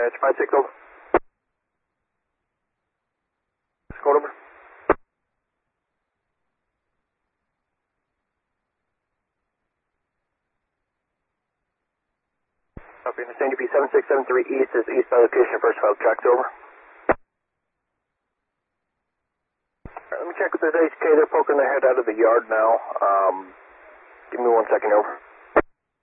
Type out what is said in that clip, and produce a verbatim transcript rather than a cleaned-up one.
Dispatch five six over. Code over. Copy, understand you P seven six seven three East is east by location, first file tracks over. Alright, let me check with this H K, they're poking their head out of the yard now. Um, give me one second, over.